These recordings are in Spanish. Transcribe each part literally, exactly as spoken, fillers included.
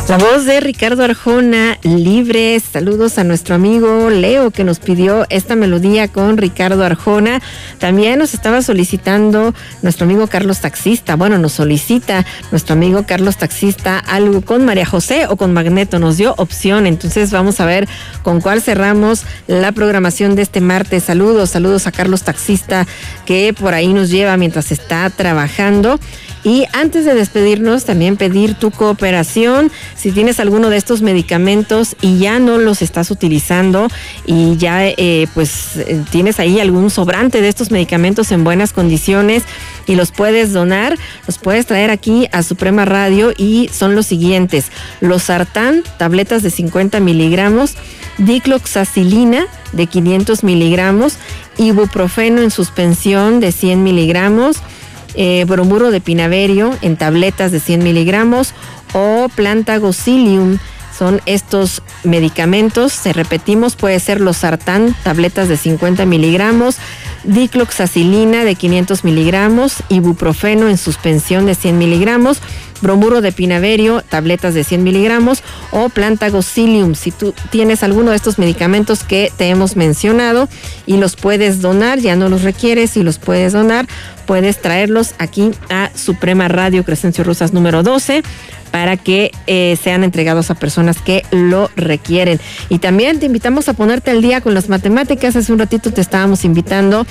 La voz de Ricardo Arjona, Libre. Saludos a nuestro amigo Leo que nos pidió esta melodía con Ricardo Arjona. También nos estaba solicitando nuestro amigo Carlos Taxista. Bueno, nos solicita nuestro amigo Carlos Taxista algo con María José o con Magneto. Nos dio opción, entonces vamos a ver con cuál cerramos la programación de este martes. Saludos, saludos a Carlos Taxista que por ahí nos lleva mientras está trabajando. Y antes de despedirnos, también pedir tu cooperación. Si tienes alguno de estos medicamentos y ya no los estás utilizando y ya eh, pues eh, tienes ahí algún sobrante de estos medicamentos en buenas condiciones y los puedes donar, los puedes traer aquí a Suprema Radio y son los siguientes: Losartán, tabletas de cincuenta miligramos, dicloxacilina de quinientos miligramos, ibuprofeno en suspensión de cien miligramos, Eh, bromuro de pinaverio en tabletas de cien miligramos o plantagocilium. Son estos medicamentos, se repetimos, puede ser losartán, tabletas de cincuenta miligramos, dicloxacilina de quinientos miligramos, ibuprofeno en suspensión de cien miligramos, bromuro de pinaverio, tabletas de cien miligramos o plantagocilium. Si tú tienes alguno de estos medicamentos que te hemos mencionado y los puedes donar, ya no los requieres y los puedes donar, puedes traerlos aquí a Suprema Radio Crescencio Rosas número doce para que eh, sean entregados a personas que lo requieren. Y también te invitamos a ponerte al día con las matemáticas. Hace un ratito te estábamos invitando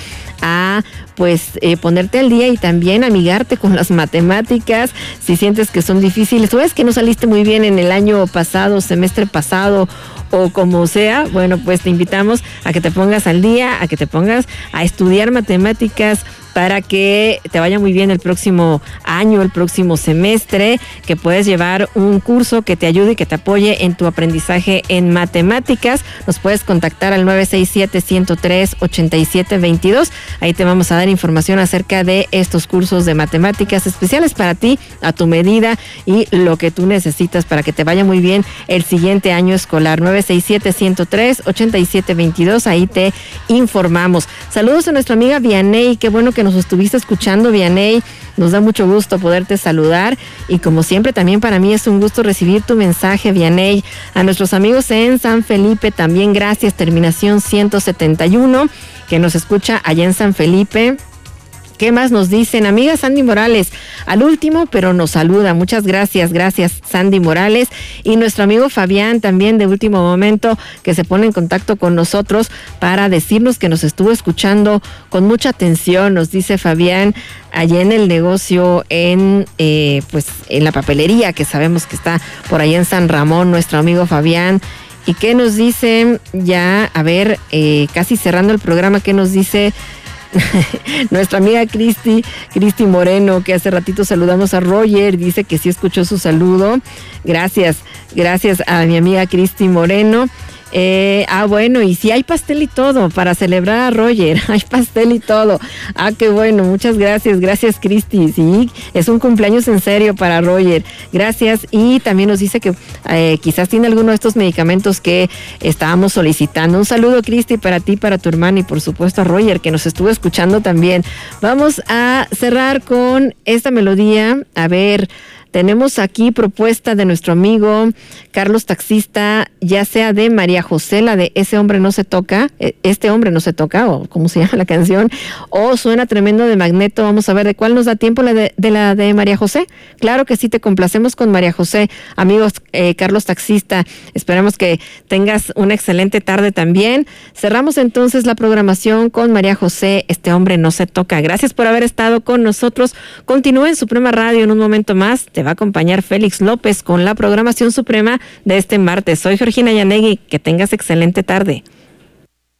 a pues eh, ponerte al día y también amigarte con las matemáticas si sientes que son difíciles. Tú ves que no saliste muy bien en el año pasado, semestre pasado o como sea, bueno, pues te invitamos a que te pongas al día, a que te pongas a estudiar matemáticas para que te vaya muy bien el próximo año, el próximo semestre, que puedes llevar un curso que te ayude y que te apoye en tu aprendizaje en matemáticas. Nos puedes contactar al nueve seis siete, uno cero tres, ocho siete dos dos. Ahí te vamos a dar información acerca de estos cursos de matemáticas especiales para ti, a tu medida y lo que tú necesitas para que te vaya muy bien el siguiente año escolar. nueve seis siete, uno cero tres, ocho siete dos dos. Ahí te informamos. Saludos a nuestra amiga Vianey. Qué bueno que nos estuviste escuchando, Vianey. Nos da mucho gusto poderte saludar y como siempre también para mí es un gusto recibir tu mensaje, Vianey. A nuestros amigos en San Felipe también gracias, terminación ciento setenta y uno, que nos escucha allá en San Felipe. ¿Qué más nos dicen? Amiga Sandy Morales, al último, pero nos saluda. Muchas gracias, gracias Sandy Morales. Y nuestro amigo Fabián también de último momento, que se pone en contacto con nosotros para decirnos que nos estuvo escuchando con mucha atención. Nos dice Fabián, allá en el negocio, en eh, pues en la papelería, que sabemos que está por allá en San Ramón, nuestro amigo Fabián. ¿Y qué nos dice? Ya, a ver, eh, casi cerrando el programa, ¿qué nos dice nuestra amiga Cristi, Cristi Moreno, que hace ratito saludamos a Roger? Dice que sí escuchó su saludo. Gracias, gracias a mi amiga Cristi Moreno. Eh, ah, bueno, y sí hay pastel y todo para celebrar a Roger, hay pastel y todo. Ah, qué bueno, muchas gracias, gracias Cristi, sí, es un cumpleaños en serio para Roger, gracias. Y también nos dice que eh, quizás tiene alguno de estos medicamentos que estábamos solicitando. Un saludo, Cristi, para ti, para tu hermana y por supuesto a Roger, que nos estuvo escuchando también. Vamos a cerrar con esta melodía, a ver. Tenemos aquí propuesta de nuestro amigo Carlos Taxista, ya sea de María José, la de Ese hombre no se toca, Este hombre no se toca, o cómo se llama la canción, o Suena tremendo de Magneto. Vamos a ver de cuál nos da tiempo, la de, de la de María José. Claro que sí, te complacemos con María José. Amigos, eh, Carlos Taxista, esperamos que tengas una excelente tarde también. Cerramos entonces la programación con María José, Este hombre no se toca. Gracias por haber estado con nosotros. Continúa en Suprema Radio en un momento más. Te va a acompañar Félix López con la programación suprema de este martes. Soy Georgina Yanegui. Que tengas excelente tarde.